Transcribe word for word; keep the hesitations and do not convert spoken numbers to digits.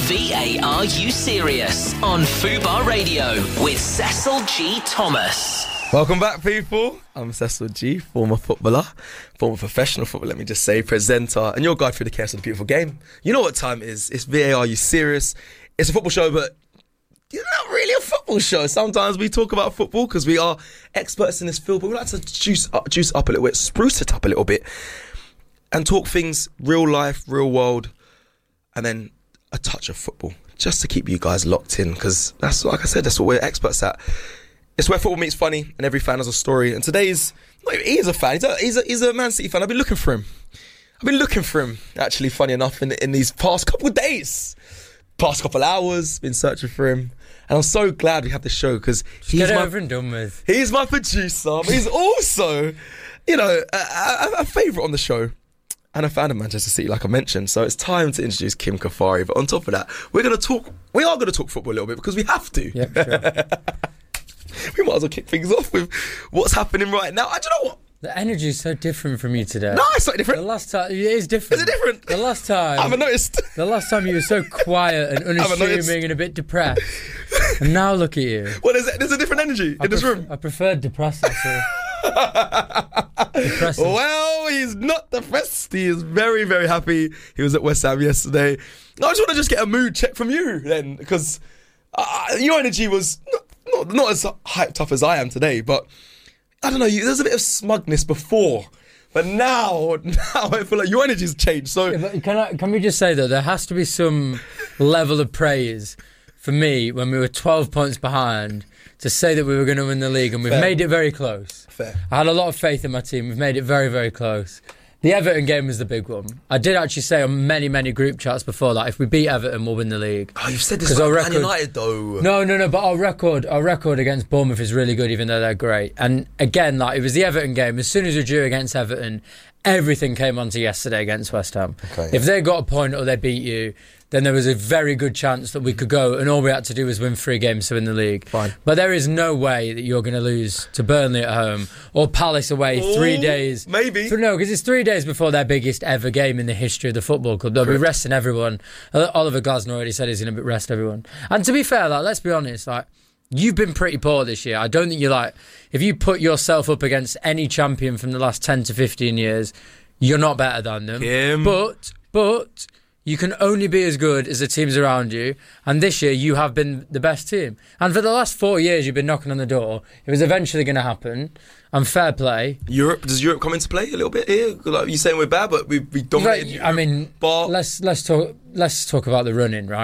V A Are You Serious? On Fubar Radio with Cecil G. Thomas. Welcome back, people. I'm Cecil G, former footballer, former professional footballer, let me just say, presenter, and your guide through the chaos of the beautiful game. You know what time it is. It's V A Are You Serious? It's a football show, but it's not really a football show. Sometimes we talk about football because we are experts in this field, but we like to juice up, juice up a little bit, spruce it up a little bit, and talk things real life, real world, and then a touch of football, just to keep you guys locked in, because that's, like I said, that's what we're experts at. It's where football meets funny, and every fan has a story. And today's, he is a fan. He's a, he's a, he's a Man City fan. I've been looking for him. I've been looking for him, actually, funny enough, in, in these past couple of days, past couple of hours, been searching for him. And I'm so glad we have this show, because he's Get my, over and done with. He's my producer, but he's also, you know, a, a, a favourite on the show. And a fan of Manchester City, like I mentioned. So it's time to introduce Kim Kafari. But on top of that, we're going to talk, we are going to talk football a little bit, because we have to. Yep, sure. We might as well kick things off with what's happening right now. I don't know what. The energy is so different from you today. No, it's not different. The last time, it is different. Is it different? The last time. I haven't noticed. The last time you were so quiet and unassuming and a bit depressed. And now look at you. Well, there's, there's a different energy I in this pref- room. I preferred depressed, actually. Depressing. Well, he's not depressed. He is very, very happy. He was at West Ham yesterday. I just want to just get a mood check from you then, because uh, your energy was not, not, not as hyped up as I am today, but I don't know, you, there's a bit of smugness before. But now, now I feel like your energy's changed. So Yeah, but can I, can we just say, though, there has to be some level of praise for me when we were twelve points behind to say that we were going to win the league, and we've Fair. made it very close. Fair. I had a lot of faith in my team. We've made it very, very close. The Everton game was the big one. I did actually say on many, many group chats before that if we beat Everton, we'll win the league. Oh, you've said this 'Cause about our Man record- United, though. No, no, no, but our record our record against Bournemouth is really good, even though they're great. And again, like, it was the Everton game. As soon as we drew against Everton, everything came onto yesterday against West Ham. Okay, if yeah. they got a point or they beat you, then there was a very good chance that we could go, and all we had to do was win three games to win the league. Fine. But there is no way that you're going to lose to Burnley at home or Palace away Ooh, three days. maybe. For, no, because it's three days before their biggest ever game in the history of the football club. They'll Correct. be resting everyone. Oliver Glasner already said he's going to rest everyone. And to be fair, like, let's be honest, like, you've been pretty poor this year. I don't think you're like, if you put yourself up against any champion from the last ten to fifteen years, you're not better than them. Kim. But, but, you can only be as good as the teams around you. And this year, you have been the best team. And for the last four years, you've been knocking on the door. It was eventually going to happen. And fair play. Europe, does Europe come into play a little bit here? Like, you're saying we're bad, but we we dominated. Like, I mean, But let's let's talk let's talk about the running, right?